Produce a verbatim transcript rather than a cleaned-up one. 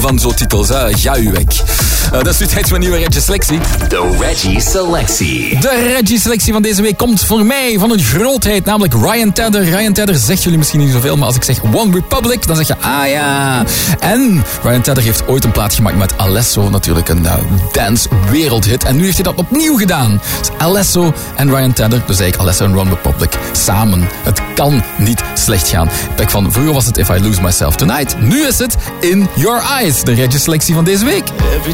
van zo'n titels, hè. Ga u weg. Uh, dat is nu tijd voor een nieuwe Reggie Selectie. De Reggie Selectie. De Reggie Selectie van deze week komt voor mij van een grootheid, namelijk Ryan Tedder. Ryan Tedder zegt jullie misschien niet zoveel, maar als ik zeg One Republic, dan zeg je, ah ja. En Ryan Tedder heeft ooit een plaat gemaakt met Alesso, natuurlijk een uh, dance wereldhit. En nu heeft hij dat opnieuw gedaan. Dus Alesso en Ryan Tedder, dus eigenlijk Alesso en One Republic, samen. Het kan niet slecht gaan. Back van vroeger was het If I Lose Myself Tonight, nu is het In Your Eyes, de Reggie Selectie van deze week.